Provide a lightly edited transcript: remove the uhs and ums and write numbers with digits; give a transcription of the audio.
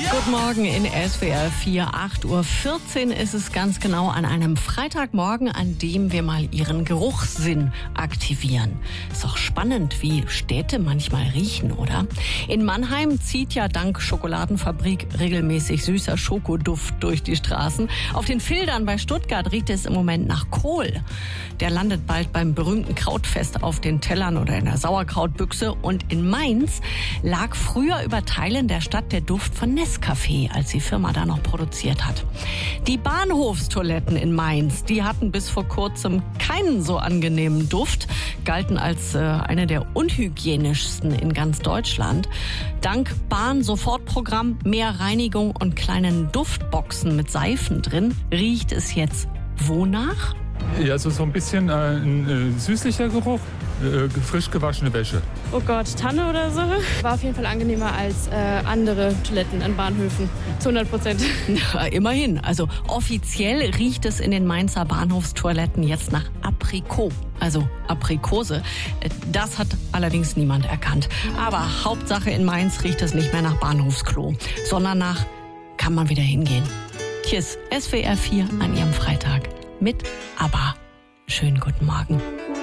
Guten Morgen in SWR 4, 8:14 Uhr ist es ganz genau an einem Freitagmorgen, an dem wir mal Ihren Geruchssinn aktivieren. Ist doch spannend, wie Städte manchmal riechen, oder? In Mannheim zieht ja dank Schokoladenfabrik regelmäßig süßer Schokoduft durch die Straßen. Auf den Fildern bei Stuttgart riecht es im Moment nach Kohl. Der landet bald beim berühmten Krautfest auf den Tellern oder in der Sauerkrautbüchse. Und in Mainz lag früher über Teilen der Stadt der Duft von Nescafé, als die Firma da noch produziert hat. Die Bahnhofstoiletten in Mainz, die hatten bis vor kurzem keinen so angenehmen Duft, galten als eine der unhygienischsten in ganz Deutschland. Dank Bahn-Sofortprogramm, mehr Reinigung und kleinen Duftboxen mit Seifen drin, riecht es jetzt wonach? Ja, also so ein bisschen ein süßlicher Geruch, frisch gewaschene Wäsche. Oh Gott, Tanne oder so. War auf jeden Fall angenehmer als andere Toiletten an Bahnhöfen. Zu 100%. Ja, immerhin. Also offiziell riecht es in den Mainzer Bahnhofstoiletten jetzt nach Aprikot. Also Aprikose. Das hat allerdings niemand erkannt. Aber Hauptsache in Mainz riecht es nicht mehr nach Bahnhofsklo, sondern nach kann man wieder hingehen. Hier ist SWR 4 an Ihrem Freitag mit ABBA. Schönen guten Morgen.